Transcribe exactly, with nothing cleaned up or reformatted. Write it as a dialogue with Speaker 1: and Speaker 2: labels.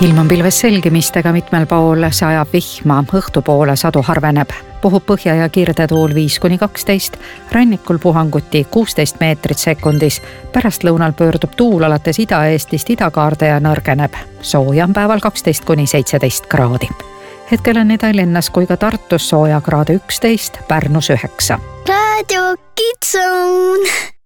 Speaker 1: ilm on pilves selgimistega mitmel pool, sajab vihma, õhtupoole sadu harveneb. Puhub põhja- ja kirdetuul viis kuni kaksteist, rannikul puhanguti kuusteist meetrit sekundis. Pärast lõunal pöördub tuul alates Ida-Eestist idakaarde ja nõrgeneb. Sooja on päeval kaksteist kuni seitseteist kraadi. Hetkel on nii Tallinnas kui ka Tartus sooja kraade üksteist, Pärnus üheksa.
Speaker 2: Raadio Kitsun!